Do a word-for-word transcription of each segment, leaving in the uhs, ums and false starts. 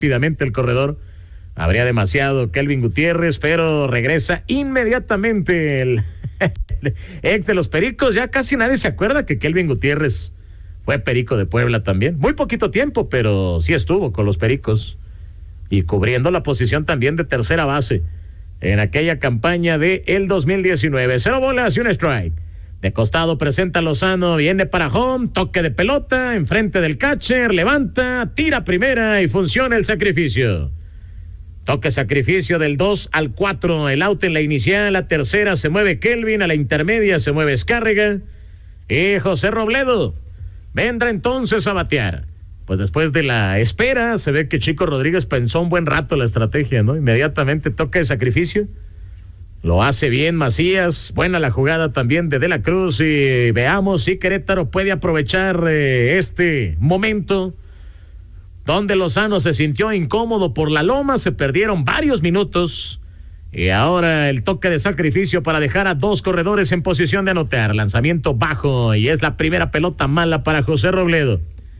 rápidamente el corredor. Habría demasiado Kelvin Gutiérrez, pero regresa inmediatamente el, el ex de los Pericos. Ya casi nadie se acuerda que Kelvin Gutiérrez fue Perico de Puebla también. Muy poquito tiempo, pero sí estuvo con los Pericos. Y cubriendo la posición también de tercera base en aquella campaña de el dos mil diecinueve. Cero bolas y un strike. De costado presenta Lozano, viene para home, toque de pelota, enfrente del catcher, levanta, tira primera y funciona el sacrificio. Toque sacrificio del dos al cuatro, el out en la inicial, la tercera se mueve Kelvin, a la intermedia se mueve Escárrega y José Robledo vendrá entonces a batear. Pues después de la espera, se ve que Chico Rodríguez pensó un buen rato la estrategia, ¿no? Inmediatamente toque de sacrificio. Lo hace bien Macías, buena la jugada también de De la Cruz y veamos si Querétaro puede aprovechar eh, este momento donde Lozano se sintió incómodo por la loma, se perdieron varios minutos y ahora el toque de sacrificio para dejar a dos corredores en posición de anotar. Lanzamiento bajo y es la primera pelota mala para José Robledo.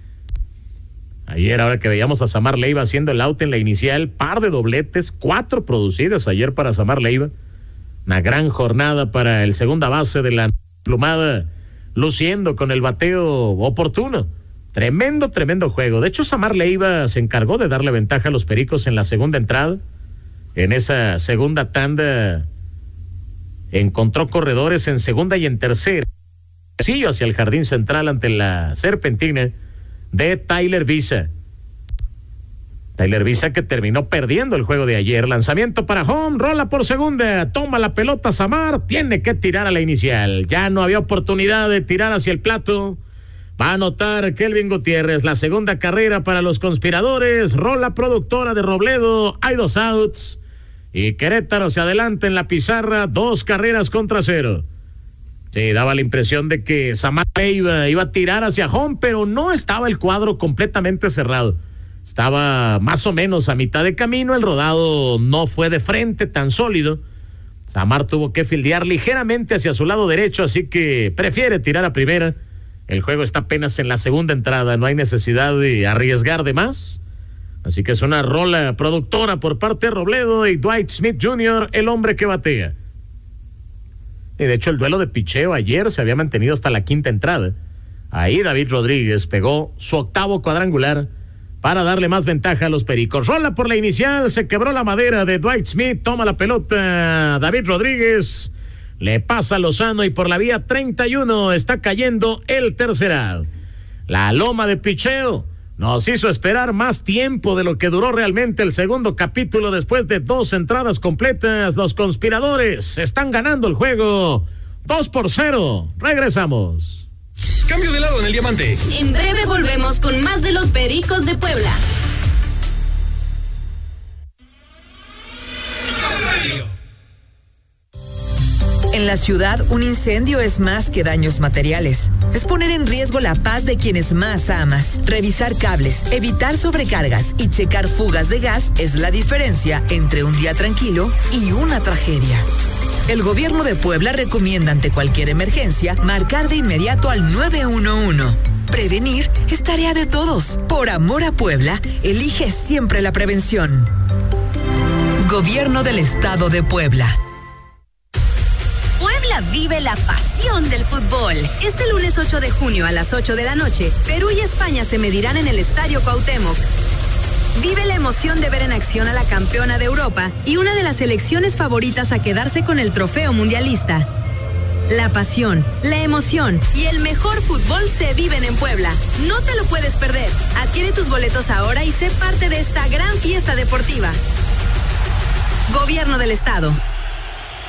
Ayer, ahora que veíamos a Samar Leiva haciendo el out en la inicial, par de dobletes, cuatro producidas ayer para Samar Leiva. Una gran jornada para el segunda base de la plumada, luciendo con el bateo oportuno. Tremendo, tremendo juego. De hecho, Samar Leiva se encargó de darle ventaja a los Pericos en la segunda entrada. En esa segunda tanda encontró corredores en segunda y en tercera. Sencillo hacia el jardín central ante la serpentina de Tyler Visa. Tyler Visa que terminó perdiendo el juego de ayer. Lanzamiento para home, rola por segunda, toma la pelota Samar, tiene que tirar a la inicial. Ya no había oportunidad de tirar hacia el plato. Va a anotar Kelvin Gutiérrez, la segunda carrera para los conspiradores. Rola productora de Robledo, hay dos outs. Y Querétaro se adelanta en la pizarra, dos carreras contra cero. Sí, daba la impresión de que Samar iba, iba a tirar hacia home, pero no estaba el cuadro completamente cerrado. Estaba más o menos a mitad de camino, el rodado no fue de frente tan sólido. Samar tuvo que fildear ligeramente hacia su lado derecho, así que prefiere tirar a primera. El juego está apenas en la segunda entrada, no hay necesidad de arriesgar de más. Así que es una rola productora por parte de Robledo y Dwight Smith junior, el hombre que batea. Y de hecho el duelo de picheo ayer se había mantenido hasta la quinta entrada. Ahí David Rodríguez pegó su octavo cuadrangular para darle más ventaja a los Pericos. Rola por la inicial, se quebró la madera de Dwight Smith, toma la pelota David Rodríguez, le pasa a Lozano y por la vía treinta y uno está cayendo el tercer out. La loma de picheo nos hizo esperar más tiempo de lo que duró realmente el segundo capítulo. Después de dos entradas completas, los conspiradores están ganando el juego dos por cero. Regresamos. Cambio de lado en el diamante. En breve volvemos con más de los Pericos de Puebla. En la ciudad, un incendio es más que daños materiales. Es poner en riesgo la paz de quienes más amas. Revisar cables, evitar sobrecargas y checar fugas de gas es la diferencia entre un día tranquilo y una tragedia. El gobierno de Puebla recomienda ante cualquier emergencia marcar de inmediato al nueve uno uno. Prevenir es tarea de todos. Por amor a Puebla, elige siempre la prevención. Gobierno del Estado de Puebla. Puebla vive la pasión del fútbol. Este lunes ocho de junio a las ocho de la noche, Perú y España se medirán en el Estadio Cuauhtémoc. Vive la emoción de ver en acción a la campeona de Europa y una de las selecciones favoritas a quedarse con el trofeo mundialista. La pasión, la emoción y el mejor fútbol se viven en Puebla. No te lo puedes perder. Adquiere tus boletos ahora y sé parte de esta gran fiesta deportiva. Gobierno del Estado.